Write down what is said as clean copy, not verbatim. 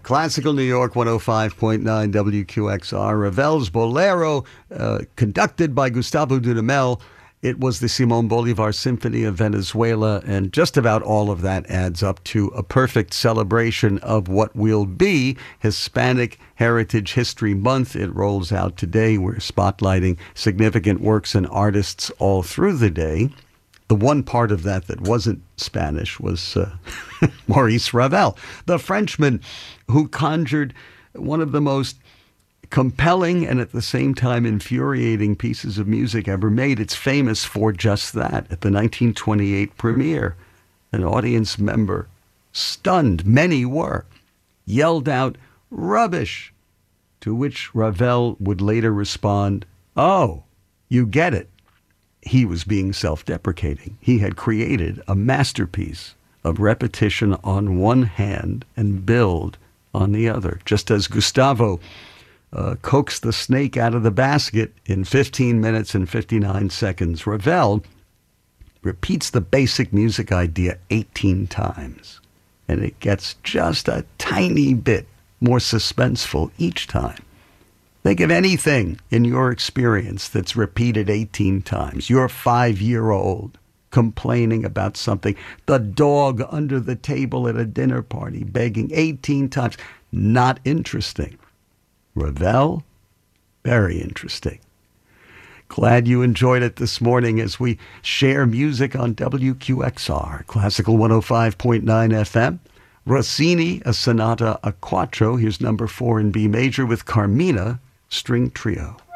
Classical New York 105.9 WQXR. Ravel's Bolero, conducted by Gustavo Dudamel. It was the Simón Bolívar Symphony of Venezuela, and just about all of that adds up to a perfect celebration of what will be Hispanic Heritage History Month. It rolls out today. We're spotlighting significant works and artists all through the day. The one part of that wasn't Spanish was Maurice Ravel, the Frenchman who conjured one of the most compelling and at the same time infuriating pieces of music ever made. It's famous for just that. At the 1928 premiere, an audience member, stunned, many were, yelled out, "Rubbish!" To which Ravel would later respond, "Oh, you get it." He was being self-deprecating. He had created a masterpiece of repetition on one hand and build on the other. Just as Gustavo coaxed the snake out of the basket in 15 minutes and 59 seconds, Ravel repeats the basic music idea 18 times. And it gets just a tiny bit more suspenseful each time. Think of anything in your experience that's repeated 18 times. Your 5-year-old complaining about something. The dog under the table at a dinner party begging 18 times. Not interesting. Ravel, very interesting. Glad you enjoyed it this morning as we share music on WQXR, Classical 105.9 FM. Rossini, a sonata a quattro. Here's number 4 in B major with Carmina String Trio.